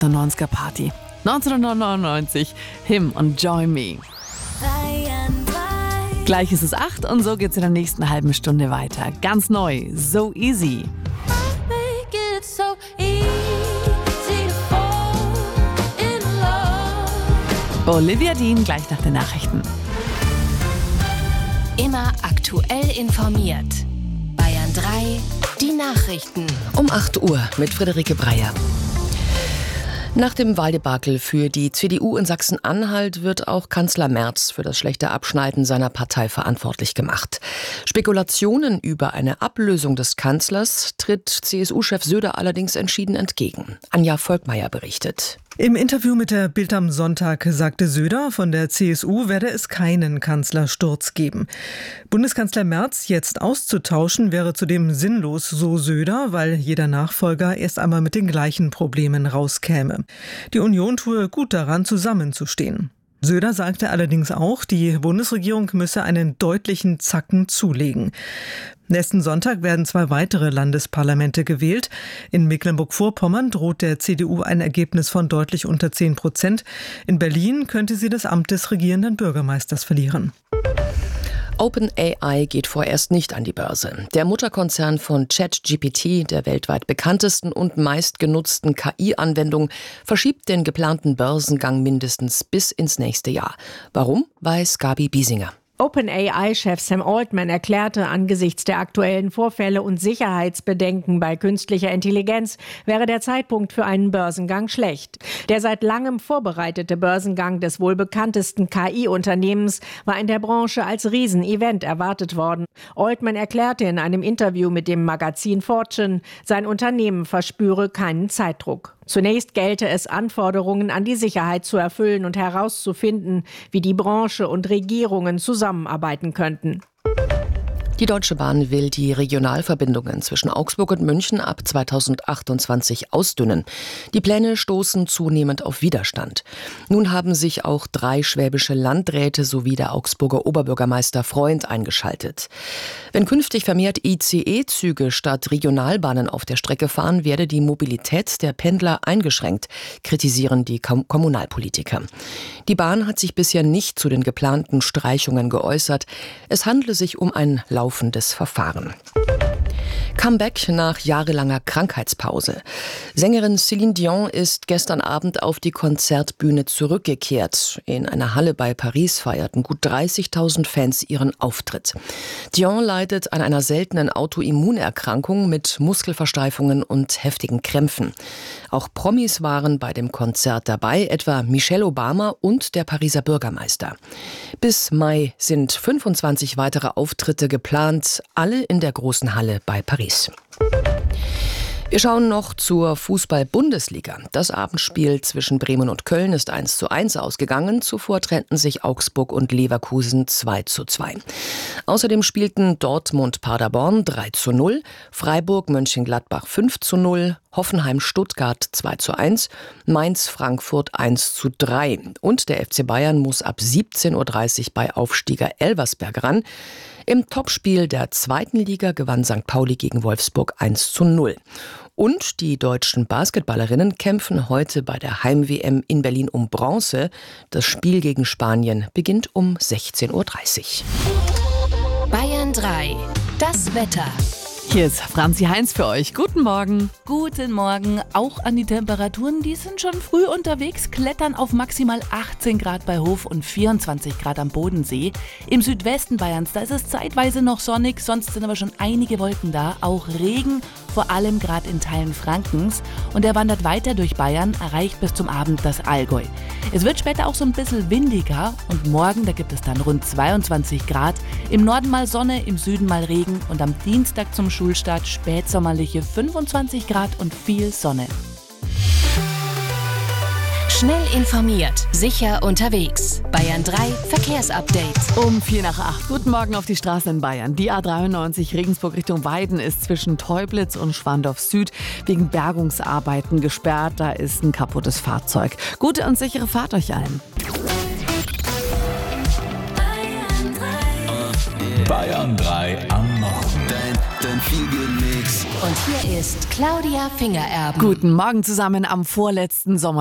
der 90er Party. 1999, Him und Join Me. Gleich ist es 8 und so geht's in der nächsten halben Stunde weiter. Ganz neu, So Easy. Olivia Dean gleich nach den Nachrichten. Immer aktuell informiert. Bayern 3, die Nachrichten. Um 8 Uhr mit Friederike Breyer. Nach dem Wahldebakel für die CDU in Sachsen-Anhalt wird auch Kanzler Merz für das schlechte Abschneiden seiner Partei verantwortlich gemacht. Spekulationen über eine Ablösung des Kanzlers tritt CSU-Chef Söder allerdings entschieden entgegen. Anja Volkmeier berichtet. Im Interview mit der Bild am Sonntag sagte Söder, von der CSU werde es keinen Kanzlersturz geben. Bundeskanzler Merz jetzt auszutauschen wäre zudem sinnlos, so Söder, weil jeder Nachfolger erst einmal mit den gleichen Problemen rauskäme. Die Union tue gut daran, zusammenzustehen. Söder sagte allerdings auch, die Bundesregierung müsse einen deutlichen Zacken zulegen. Nächsten Sonntag werden 2 weitere Landesparlamente gewählt. In Mecklenburg-Vorpommern droht der CDU ein Ergebnis von deutlich unter 10%. In Berlin könnte sie das Amt des regierenden Bürgermeisters verlieren. OpenAI geht vorerst nicht an die Börse. Der Mutterkonzern von ChatGPT, der weltweit bekanntesten und meistgenutzten KI-Anwendung, verschiebt den geplanten Börsengang mindestens bis ins nächste Jahr. Warum, weiß Gabi Biesinger. OpenAI-Chef Sam Altman erklärte, angesichts der aktuellen Vorfälle und Sicherheitsbedenken bei künstlicher Intelligenz wäre der Zeitpunkt für einen Börsengang schlecht. Der seit langem vorbereitete Börsengang des wohl bekanntesten KI-Unternehmens war in der Branche als Riesenevent erwartet worden. Altman erklärte in einem Interview mit dem Magazin Fortune, sein Unternehmen verspüre keinen Zeitdruck. Zunächst gelte es, Anforderungen an die Sicherheit zu erfüllen und herauszufinden, wie die Branche und Regierungen zusammenarbeiten könnten. Die Deutsche Bahn will die Regionalverbindungen zwischen Augsburg und München ab 2028 ausdünnen. Die Pläne stoßen zunehmend auf Widerstand. Nun haben sich auch 3 schwäbische Landräte sowie der Augsburger Oberbürgermeister Freund eingeschaltet. Wenn künftig vermehrt ICE-Züge statt Regionalbahnen auf der Strecke fahren, werde die Mobilität der Pendler eingeschränkt, kritisieren die Kommunalpolitiker. Die Bahn hat sich bisher nicht zu den geplanten Streichungen geäußert. Es handle sich um ein laufendes Verfahren. Comeback nach jahrelanger Krankheitspause. Sängerin Céline Dion ist gestern Abend auf die Konzertbühne zurückgekehrt. In einer Halle bei Paris feierten gut 30.000 Fans ihren Auftritt. Dion leidet an einer seltenen Autoimmunerkrankung mit Muskelversteifungen und heftigen Krämpfen. Auch Promis waren bei dem Konzert dabei, etwa Michelle Obama und der Pariser Bürgermeister. Bis Mai sind 25 weitere Auftritte geplant, alle in der großen Halle bei Paris. Wir schauen noch zur Fußball-Bundesliga. Das Abendspiel zwischen Bremen und Köln ist 1:1 ausgegangen. Zuvor trennten sich Augsburg und Leverkusen 2:2. Außerdem spielten Dortmund-Paderborn 3:0, Freiburg-Mönchengladbach 5:0, Hoffenheim-Stuttgart 2:1, Mainz-Frankfurt 1:3. Und der FC Bayern muss ab 17:30 Uhr bei Aufsteiger Elversberg ran. Im Topspiel der 2. Liga gewann St. Pauli gegen Wolfsburg 1:0. Und die deutschen Basketballerinnen kämpfen heute bei der Heim-WM in Berlin um Bronze. Das Spiel gegen Spanien beginnt um 16:30 Uhr. Bayern 3, das Wetter. Hier ist Franzi Heinz für euch. Guten Morgen. Guten Morgen. Auch an die Temperaturen, die sind schon früh unterwegs, klettern auf maximal 18 Grad bei Hof und 24 Grad am Bodensee. Im Südwesten Bayerns, da ist es zeitweise noch sonnig, sonst sind aber schon einige Wolken da. Auch Regen, vor allem gerade in Teilen Frankens. Und er wandert weiter durch Bayern, erreicht bis zum Abend das Allgäu. Es wird später auch so ein bisschen windiger und morgen, da gibt es dann rund 22 Grad. Im Norden mal Sonne, im Süden mal Regen und am Dienstag zum Schulstart spätsommerliche 25 Grad und viel Sonne. Schnell informiert, sicher unterwegs. Bayern 3 Verkehrsupdate. Um 7:45. Guten Morgen auf die Straßen in Bayern. Die A93 Regensburg Richtung Weiden ist zwischen Teublitz und Schwandorf Süd wegen Bergungsarbeiten gesperrt. Da ist ein kaputtes Fahrzeug. Gute und sichere Fahrt euch allen. Bayern 3 am Morgen. denn viel geht nix. Und hier ist Claudia Fingererben. Guten Morgen zusammen am vorletzten Sommer.